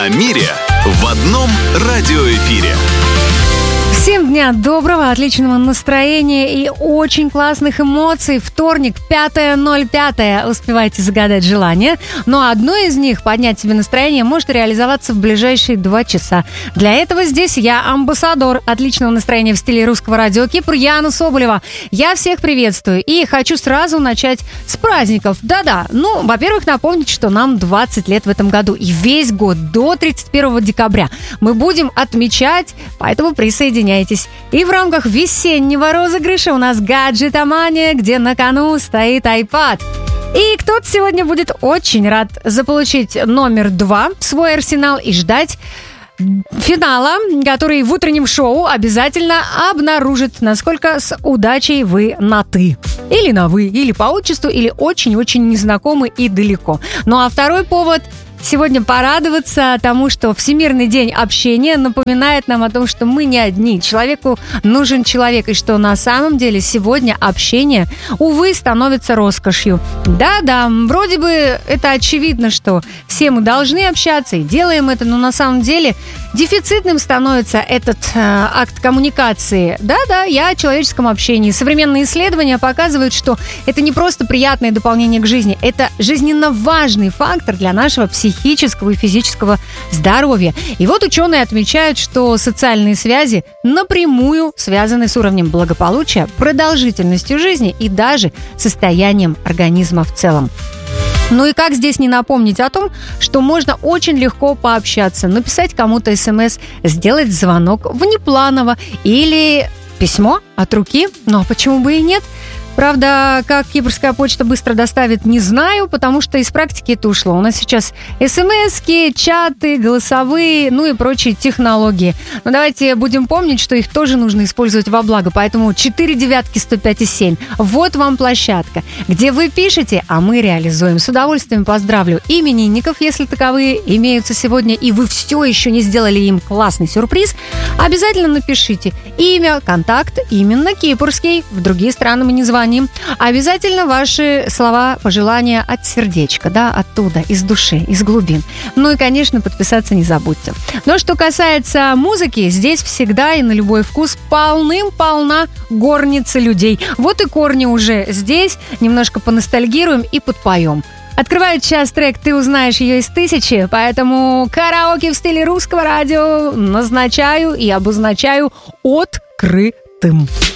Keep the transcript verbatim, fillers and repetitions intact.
О мире в одном радиоэфире. Всем дня доброго, отличного настроения и очень классных эмоций. Вторник, пятое ноль пятое. Успевайте загадать желание. Но одно из них, поднять себе настроение, может реализоваться в ближайшие два часа. Для этого здесь я, амбассадор отличного настроения в стиле русского радио Кипр, Яна Соболева. Я всех приветствую и хочу сразу начать с праздников. Да-да, ну, во-первых, напомнить, что нам двадцать лет в этом году. И весь год до тридцать первого декабря мы будем отмечать, поэтому присоединяйтесь. И в рамках весеннего розыгрыша у нас гаджетомания, где на кону стоит iPad. И кто-то сегодня будет очень рад заполучить номер два в свой арсенал и ждать финала, который в утреннем шоу обязательно обнаружит, насколько с удачей вы на «ты». Или на «вы», или по отчеству, или очень-очень незнакомы и далеко. Ну а второй повод – сегодня порадоваться тому, что Всемирный день общения напоминает нам о том, что мы не одни. Человеку нужен человек, и что на самом деле сегодня общение, увы, становится роскошью. Да-да, вроде бы это очевидно, что все мы должны общаться и делаем это, но на самом деле дефицитным становится этот э, акт коммуникации. Да-да, я о человеческом общении. Современные исследования показывают, что это не просто приятное дополнение к жизни, это жизненно важный фактор для нашего психического психического и физического здоровья. И вот ученые отмечают, что социальные связи напрямую связаны с уровнем благополучия, продолжительностью жизни и даже состоянием организма в целом. Ну и как здесь не напомнить о том, что можно очень легко пообщаться, написать кому-то смс, сделать звонок внепланово или письмо от руки, но почему бы и нет? Правда, как Кипрская почта быстро доставит, не знаю, потому что из практики это ушло. У нас сейчас смски, чаты, голосовые, ну и прочие технологии. Но давайте будем помнить, что их тоже нужно использовать во благо. Поэтому четыре девятки сто пять и семь. Вот вам площадка, где вы пишете, а мы реализуем. С удовольствием поздравлю именинников, если таковые имеются сегодня, и вы все еще не сделали им классный сюрприз. Обязательно напишите имя, контакт, именно кипрский. В другие страны мы не звоним. Обязательно ваши слова, пожелания от сердечка, да, оттуда, из души, из глубин. Ну и, конечно, подписаться не забудьте. Но что касается музыки, здесь всегда и на любой вкус полным-полна горница людей. Вот и корни уже здесь. Немножко поностальгируем и подпоем. Открывает час трек «Ты узнаешь ее из тысячи», поэтому караоке в стиле русского радио назначаю и обозначаю открытым.